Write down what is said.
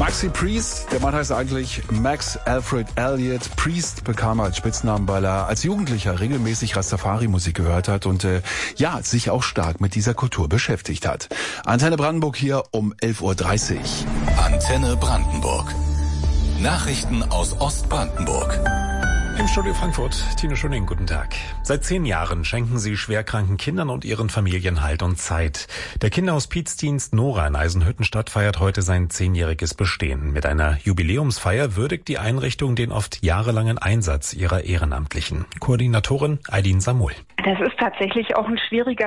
Maxi Priest, der Mann heißt eigentlich Max Alfred Elliott. Priest bekam er als Spitznamen, weil er als Jugendlicher regelmäßig Rastafari-Musik gehört hat und sich auch stark mit dieser Kultur beschäftigt hat. Antenne Brandenburg hier um 11:30 Uhr. Antenne Brandenburg. Nachrichten aus Ostbrandenburg. Im Studio Frankfurt, Tino Schöning, guten Tag. Seit 10 Jahren schenken sie schwerkranken Kindern und ihren Familien Halt und Zeit. Der Kinderhospizdienst Nora in Eisenhüttenstadt feiert heute sein 10-jähriges Bestehen. Mit einer Jubiläumsfeier würdigt die Einrichtung den oft jahrelangen Einsatz ihrer Ehrenamtlichen. Koordinatorin Aydin Samul. Das ist tatsächlich auch ein schwieriger